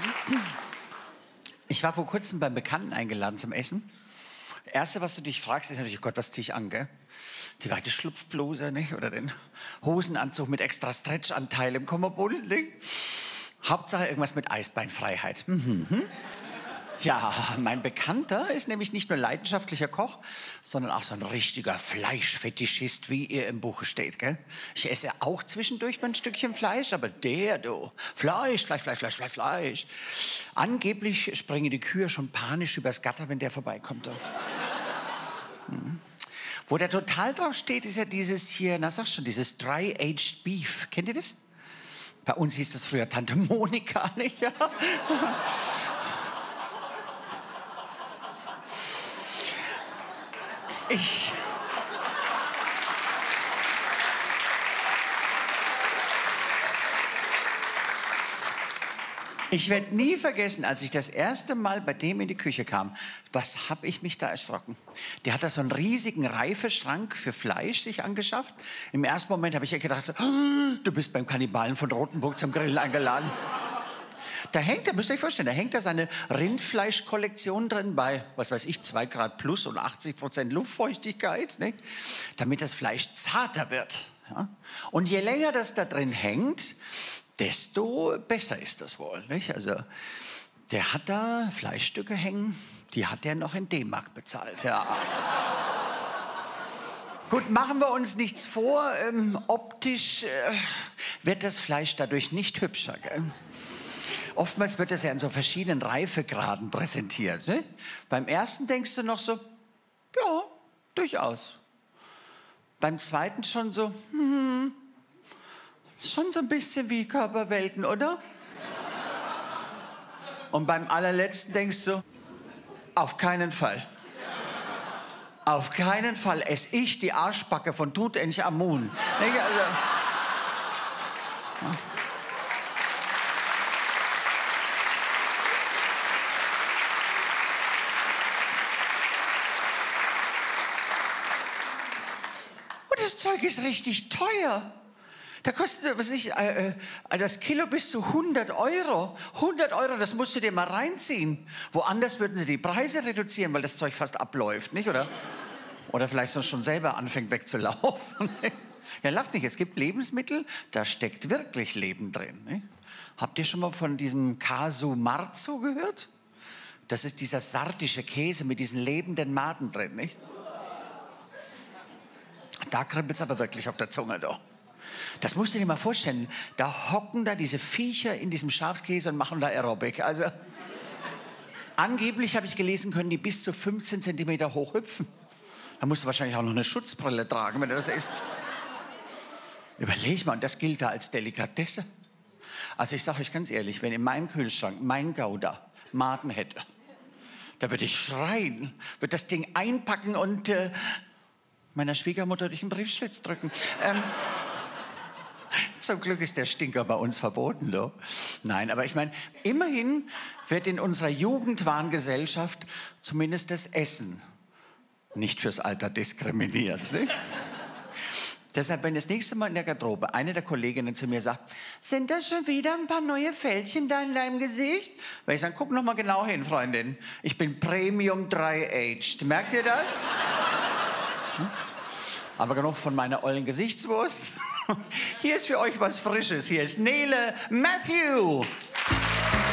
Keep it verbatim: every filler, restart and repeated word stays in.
Ich war vor kurzem beim Bekannten eingeladen zum Essen. Erste, was du dich fragst, ist natürlich, oh Gott, was zieh ich an, gell? Die weite Schlupfbluse, nicht? Oder den Hosenanzug mit extra Stretchanteil im Kommerbund, nicht? Hauptsache irgendwas mit Eisbeinfreiheit. Mhm. Ja, mein Bekannter ist nämlich nicht nur leidenschaftlicher Koch, sondern auch so ein richtiger Fleischfetischist, wie ihr im Buche steht, gell? Ich esse auch zwischendurch mal ein Stückchen Fleisch, aber der, du, Fleisch, Fleisch, Fleisch, Fleisch, Fleisch, Fleisch. Angeblich springen die Kühe schon panisch übers Gatter, wenn der vorbeikommt. Hm. Wo der total drauf steht, ist ja dieses hier, na sag schon, dieses Dry-Aged Beef. Kennt ihr das? Bei uns hieß das früher Tante Monika, nicht? Ja. Ich... Ich werde nie vergessen, als ich das erste Mal bei dem in die Küche kam, was habe ich mich da erschrocken. Der hat da so einen riesigen Reifeschrank für Fleisch sich angeschafft. Im ersten Moment habe ich ja gedacht, oh, du bist beim Kannibalen von Rothenburg zum Grillen eingeladen. Da hängt, da müsst ihr euch vorstellen, da hängt da seine Rindfleischkollektion drin bei, was weiß ich, zwei Grad plus und achtzig Prozent Luftfeuchtigkeit, nicht? Damit das Fleisch zarter wird. Ja? Und je länger das da drin hängt, desto besser ist das wohl, nicht? Also, der hat da Fleischstücke hängen, die hat er noch in D-Mark bezahlt, ja. Gut, machen wir uns nichts vor, ähm, optisch äh, wird das Fleisch dadurch nicht hübscher, gell? Oftmals wird es ja in so verschiedenen Reifegraden präsentiert, ne? Beim ersten denkst du noch so, ja, durchaus. Beim zweiten schon so, hm, schon so ein bisschen wie Körperwelten, oder? Und beim allerletzten denkst du, auf keinen Fall. Auf keinen Fall esse ich die Arschbacke von Tutanchamun. Nicht? Also, ja. Und das Zeug ist richtig teuer. Da kostet, was ich, äh, äh, das Kilo bis zu hundert Euro. hundert Euro, das musst du dir mal reinziehen. Woanders würden sie die Preise reduzieren, weil das Zeug fast abläuft, nicht, oder? Oder vielleicht sonst schon selber anfängt wegzulaufen. Ja, lacht nicht, es gibt Lebensmittel, da steckt wirklich Leben drin. Nicht? Habt ihr schon mal von diesem Casu Marzo gehört? Das ist dieser sardische Käse mit diesen lebenden Maden drin, nicht? Da kribbelt es aber wirklich auf der Zunge, doch. Das musst du dir mal vorstellen. Da hocken da diese Viecher in diesem Schafskäse und machen da Aerobic. Also, angeblich habe ich gelesen, können die bis zu fünfzehn Zentimeter hoch hüpfen. Da musst du wahrscheinlich auch noch eine Schutzbrille tragen, wenn du das isst. Überleg mal, und das gilt da als Delikatesse. Also ich sage euch ganz ehrlich, wenn in meinem Kühlschrank mein Gouda Maden hätte, da würde ich schreien, würde das Ding einpacken und äh, meiner Schwiegermutter durch den Briefschlitz drücken. Ähm, Zum Glück ist der Stinker bei uns verboten, doch. Nein, aber ich meine, immerhin wird in unserer Jugendwahngesellschaft zumindest das Essen nicht fürs Alter diskriminiert, nicht? Deshalb, wenn das nächste Mal in der Garderobe eine der Kolleginnen zu mir sagt, sind da schon wieder ein paar neue Fältchen da in deinem Gesicht? Weil ich sage, guck noch mal genau hin, Freundin. Ich bin Premium Dry-Aged. Merkt ihr das? Hm? Aber genug von meiner ollen Gesichtswurst. Hier ist für euch was Frisches. Hier ist Nele Matthew.